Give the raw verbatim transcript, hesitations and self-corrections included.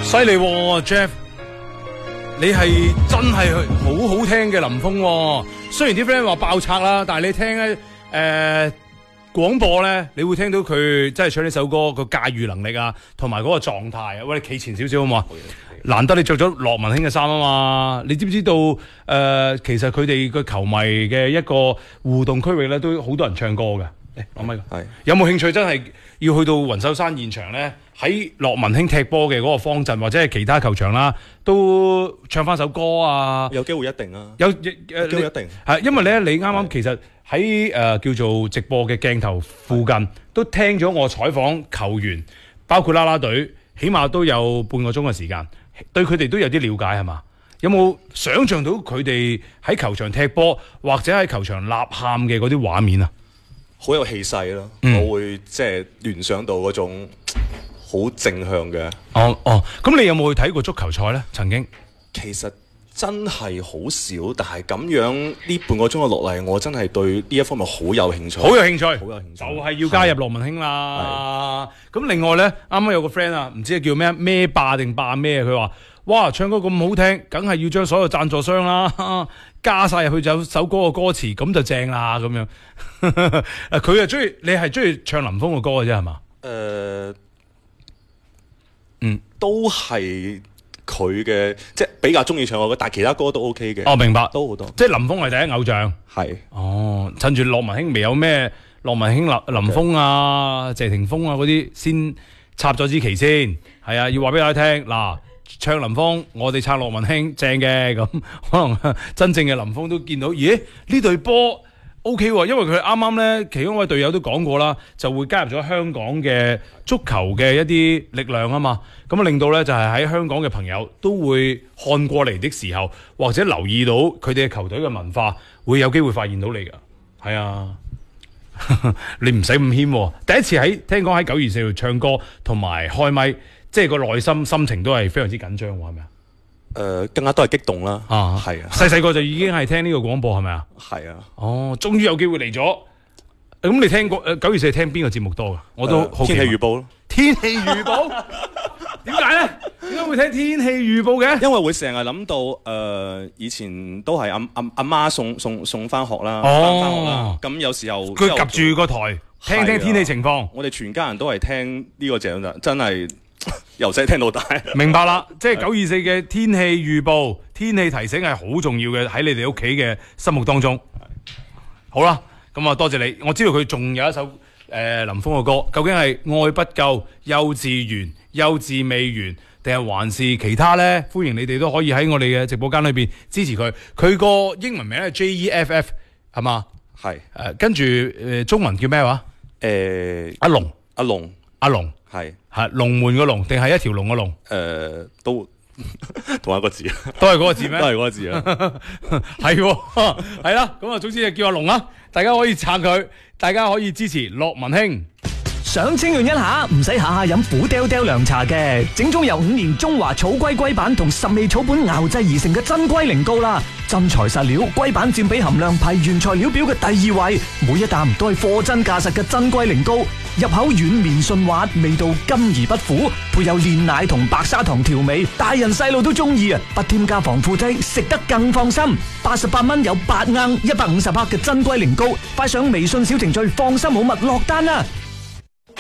犀利喎 Jeff， 你係真係好好聽嘅林峰喎。雖然啲 friend 話爆拆啦，但係你聽咧誒廣播咧，你會聽到佢真係唱呢首歌個駕馭能力啊，同埋嗰個狀態啊。喂，你企前少少好嘛？難得你着咗樂文興嘅衫啊嘛，你知唔知道誒、呃？其實佢哋個球迷嘅一個互動區域咧，都好多人唱歌嘅。誒、欸，阿咪，有冇興趣真係要去到雲秀山現場咧？喺樂文興踢波嘅嗰個方陣，或者係其他球場啦，都唱翻首歌啊！ 有機會一定啊！ 有誒， 有機會一定係因為咧，你啱啱其實喺誒、呃、叫做直播嘅鏡頭附近，都聽咗我採訪球員，包括啦啦隊，起碼都有半個鐘嘅時間。對佢哋都有啲了解係嘛？有冇想像到佢哋喺球場踢波或者喺球場吶喊嘅嗰啲畫面啊？ 好有氣勢咯， 嗯、 我會即係聯想到嗰種好正向嘅。 哦哦，咁你有冇去睇過足球賽呢？曾經其實真係好少，但係咁樣呢半個鐘嘅落嚟，我真係對呢一方面好有興趣。 好有興趣， 好有興趣， 就係要加入樂文興啦。咁另外呢，啱啱有個 friend 啊，唔知叫咩咩霸定霸咩，佢話：哇，唱歌咁好聽，梗係要將所有贊助商啦加晒入去就首歌嘅歌詞，咁就正啦咁樣。佢係中意，你係中意唱林峰嘅歌嘅啫係嘛？ 誒、呃， 嗯， 都係。佢嘅即係比較中意唱我嘅，但係其他歌都 OK 嘅。 哦，明白， 都好多。 即係林峰係第一偶像。 係。 哦，趁住樂文興未有咩樂文興林林峰啊、謝霆鋒啊嗰啲，先插咗支旗先。係啊，要話俾大家聽嗱，唱林峰，我哋撐樂文興，正嘅咁。可能真正嘅林峰都見到，咦？呢隊波 OK 喎，因為佢啱啱咧，其中一位隊友都講過啦，就會加入咗香港嘅足球嘅一啲力量啊嘛。咁令到咧就係喺香港嘅朋友都會看過嚟的時候，或者留意到佢哋嘅球隊嘅文化，會有機會發現到你㗎。係啊，你唔使咁謙喎。第一次喺聽講喺九月四號唱歌同埋開咪，即係個內心心情都係非常之緊張喎，係咪啊？ 誒、呃，更加都係激動啦。 啊， 係啊。 細細個就已經係聽呢個廣播係咪啊？ 係啊。 哦，終於有機會嚟咗。咁你聽過誒九月四聽邊個節目多㗎？我都好奇、呃、 天氣預報咯。天氣預報。 點解咧？點解會聽天氣預報嘅？ 因為會成日諗到誒、呃，以前都係阿阿阿媽送送送翻學啦， 哦， 翻學啦。咁有時候佢夾住個台聽聽天氣情況。 我哋全家人都係聽呢個節目咋，真係由細聽到大。 明白啦，即係九二四嘅天氣預報、天氣提醒係好重要嘅，喺你哋屋企嘅心目當中。好啦，咁啊多謝你。我知道佢仲有一首誒、呃、林峰嘅歌，究竟係愛不夠、幼稚園、幼稚未完，定係還是其他呢？歡迎你哋都可以喺我哋嘅直播間裏邊支持佢。佢個英文名係 J E F F 係嘛？係誒、呃，跟住誒、呃、中文叫咩話？誒、呃、阿龍，阿龍，阿龍係係龍門個龍，定係一條龍個龍？誒、 呃、都同一個字， 都係嗰個字咩？ 都係嗰個字啊！ 係係啦，咁啊，總之就叫阿龍啦。大家可以撐佢，大家可以支持樂文興。 想清潤一下，唔使下下飲苦爹爹涼茶嘅，整種由五年中華草龜龜板同十味草本熬製而成嘅真龜苓膏啦。真材實料，龜板佔比含量排原材料表嘅第二位，每一啖都係貨真價實嘅真龜苓膏，入口軟綿順滑，味道甘而不苦，配有煉奶同白砂糖調味，大人細路都中意啊！不添加防腐劑，食得更放心。八十八蚊有八盎，一百五十克嘅真龜苓膏，快上微信小程序放心好物落單啦！